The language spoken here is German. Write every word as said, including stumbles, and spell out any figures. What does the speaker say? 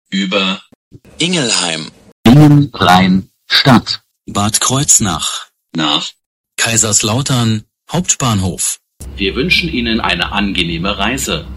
über Ingelheim, Ingen, Rhein, Stadt, Bad Kreuznach, nach. Kaiserslautern, Hauptbahnhof. Wir wünschen Ihnen eine angenehme Reise.